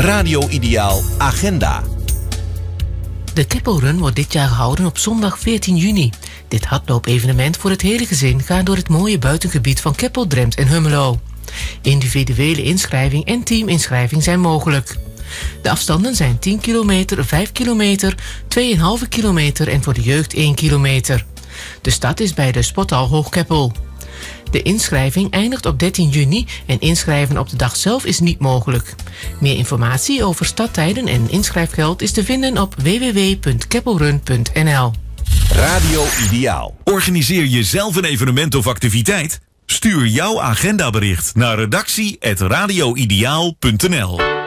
Radio Ideaal Agenda. De Keppelrun wordt dit jaar gehouden op zondag 14 juni. Dit hardloopevenement voor het hele gezin gaat door het mooie buitengebied van Keppel, Drempt en Hummelo. Individuele inschrijving en teaminschrijving zijn mogelijk. De afstanden zijn 10 kilometer, 5 kilometer, 2,5 kilometer en voor de jeugd 1 kilometer. De start is bij de sporthal Hoog-Keppel. De inschrijving eindigt op 13 juni en inschrijven op de dag zelf is niet mogelijk. Meer informatie over starttijden en inschrijfgeld is te vinden op www.keppelrun.nl. Radio Ideaal. Organiseer je zelf een evenement of activiteit? Stuur jouw agendabericht naar redactie@radioideaal.nl.